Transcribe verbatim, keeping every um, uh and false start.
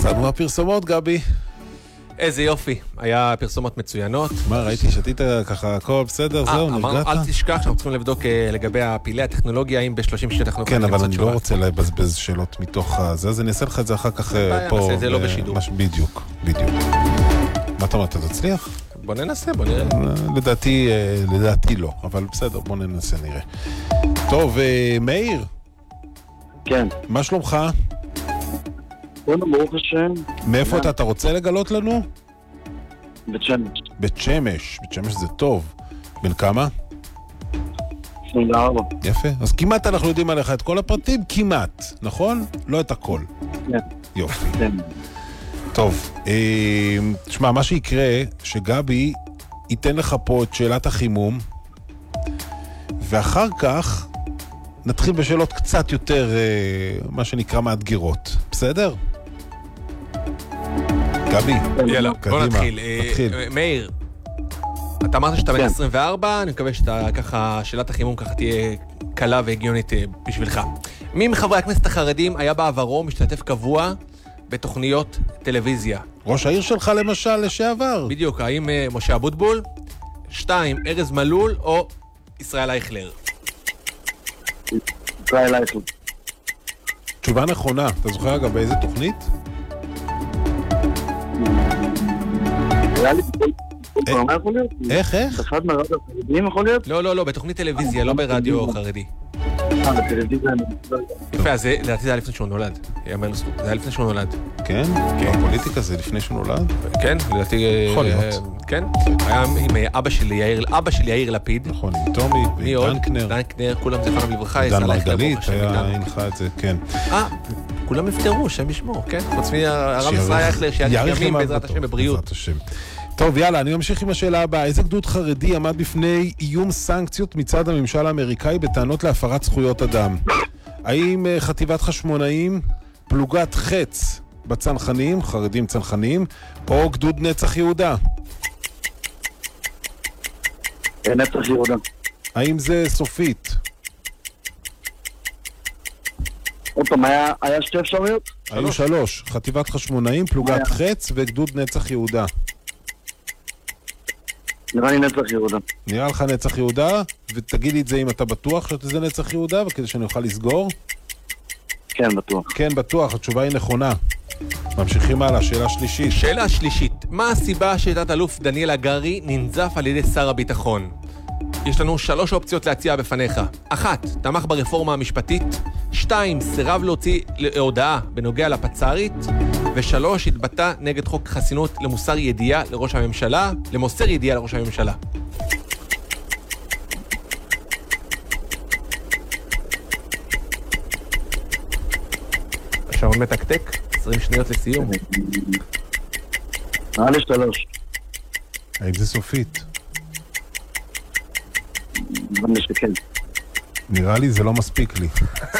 חזרנו מהפרסומות, גבי. איזה יופי, היה פרסומות מצוינות. מה, ראיתי שתית ככה, הכל בסדר, זהו, נרגעת? אל תשכח שאנחנו צריכים לבדוק לגבי הפעילי הטכנולוגיה, אם ב-שלושים שניות אנחנו... כן, אבל אני לא רוצה לבזבז שאלות מתוך זה, אז אני אעשה לך את זה אחר כך פה. זה לא בשידור. בדיוק, בדיוק. מה אתה אומר, אתה תצליח? בוא ננסה, בוא נראה. לדעתי, לדעתי לא, אבל בסדר, בוא ננסה, נראה. טוב, מאיר. כן. מה שלומך? בואו ברוך השם. מאיפה אתה, אתה רוצה לגלות לנו? בית שמש. בית שמש, בית שמש זה טוב. בן כמה? עשרים וארבע. יפה, אז כמעט אנחנו יודעים עליך את כל הפרטים, כמעט, נכון? לא את הכל. כן. יופי. כן. טוב, אה, תשמע, מה שיקרה, שגבי ייתן לך פה את שאלת החימום, ואחר כך נתחיל בשאלות קצת יותר, אה, מה שנקרא מאתגרות. בסדר? גבי, יאללה, בוא נתחיל. נתחיל. מאיר, אתה אמרת שאתה בן עשרים וארבע, אני מקווה שאתה ככה, שאלת החימום ככה תהיה קלה והגיונית בשבילך. מי מחברי הכנסת החרדים היה בעברו משתתף קבוע בתוכניות טלוויזיה? ראש העיר שלך למשל לשעבר. בדיוק, האם משה אבוטבול, שתיים, ארז מלול או ישראל אייכלר? ישראל אייכלר. תשובה נכונה. אתה זוכר אגב באיזה תוכנית? איך, איך? אחד מהרדיו החרדים יכול להיות? לא, לא, לא, בתוכנית טלוויזיה, לא ברדיו חרדי. אה, בטלוויזיה. יפה, אז לדעתי זה היה לפני שהוא נולד. זה היה לפני שהוא נולד. כן? הפוליטיקה זה לפני שהוא נולד? כן, לדעתי... יכול להיות. כן, היה עם אבא שלי, אבא שלי יאיר לפיד. נכון, עם טומי, דנקנר. דנקנר, כולם זכרם לברכה. דן מרגלית, היה הנחה את זה, כן. אה, כולם נפטרו, שם ישמור, כן? חוץ מהרב ישראל אייכלר, שיעד ימים בעזרת השם בבריאות. טוב, יאללה, אני ממשיך עם השאלה הבאה. איזה גדוד חרדי עמד בפני איום סנקציות מצד הממשל האמריקאי בטענות להפרת זכויות אדם? האם חטיבת חשמונאים, פלוגת חץ בצנחנים, חרדים צנחנים, או גדוד נצח יהודה? נצח יהודה. האם זה סופית? עוד פעם, היה, היה שתי אפשרויות? היו שלוש. חטיבת חשמונאים, פלוגת חץ וגדוד נצח יהודה. נראה לי נצח יהודה. נראה לך נצח יהודה, ותגיד לי את זה אם אתה בטוח שזה נצח יהודה, וכדי שאני אוכל לסגור. כן, בטוח. כן, בטוח, התשובה היא נכונה. ממשיכים הלאה, שאלה שלישית. שאלה שלישית, מה הסיבה שתת אלוף דניאל הגרי ננזף על ידי שר הביטחון? יש לנו שלוש אופציות להציע בפניך. אחת, תמך ברפורמה המשפטית. שתיים, סירב להוציא הודעה בנוגע לפצ"רית. ושלוש, התבטא נגד חוק חסינות למוסר ידיעה לראש הממשלה, למוסר ידיעה לראש הממשלה. השעון מתקתק, עשרים שניות לסיום. נראה לי שלוש. האם זה סופית? נראה לי שכן. נראה לי זה לא מספיק לי.